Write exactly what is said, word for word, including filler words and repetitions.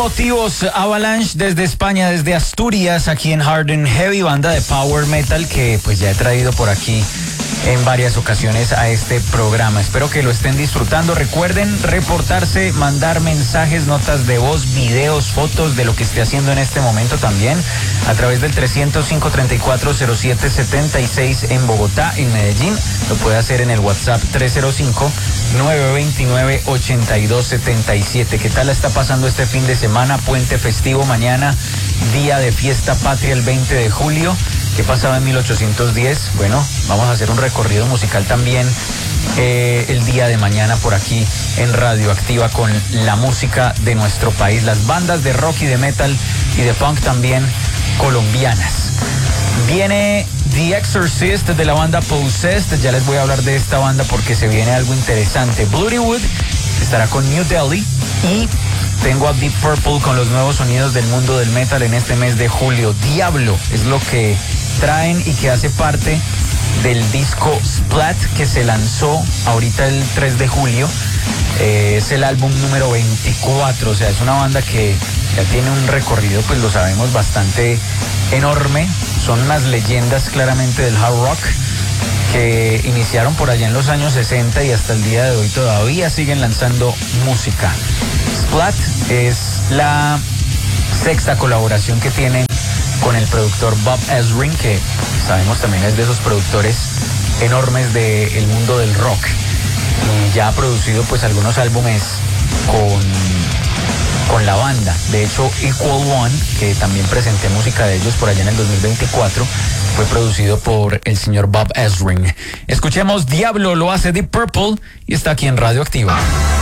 motivos, Avalanche desde España, desde Asturias, aquí en Hard and Heavy, banda de power metal que pues ya he traído por aquí en varias ocasiones a este programa. Espero que lo estén disfrutando. Recuerden reportarse, mandar mensajes, notas de voz, videos, fotos de lo que esté haciendo en este momento también a través del tres cero cinco, treinta y cuatro cero siete, setenta y seis en Bogotá. En Medellín lo puede hacer en el WhatsApp tres cero cinco, nueve dos nueve, ocho dos siete siete. ¿Qué tal está pasando este fin de semana? Puente festivo mañana, día de fiesta patria el veinte de julio. ¿Qué pasaba en mil ochocientos diez? Bueno, vamos a hacer un recorrido musical también eh, el día de mañana por aquí en Radioactiva con la música de nuestro país, las bandas de rock y de metal y de punk también colombianas. Viene The Exorcist de la banda Possessed, ya les voy a hablar de esta banda porque se viene algo interesante. Bloodywood estará con New Delhi y tengo a Deep Purple con los nuevos sonidos del mundo del metal en este mes de julio. Diablo es lo que traen y que hace parte del disco Splat que se lanzó ahorita el tres de julio. Eh, es el álbum número veinticuatro, o sea, es una banda que ya tiene un recorrido, pues lo sabemos, bastante enorme. Son unas leyendas claramente del hard rock que iniciaron por allá en los años sesenta y hasta el día de hoy todavía siguen lanzando música. Splat es la sexta colaboración que tienen con el productor Bob Ezrin, que sabemos también es de esos productores enormes del mundo del rock. Y ya ha producido pues algunos álbumes con, con la banda. De hecho, Equal One, que también presenté música de ellos por allá en el dos mil veinticuatro, fue producido por el señor Bob Ezrin. Escuchemos Diablo, lo hace Deep Purple y está aquí en Radioactiva.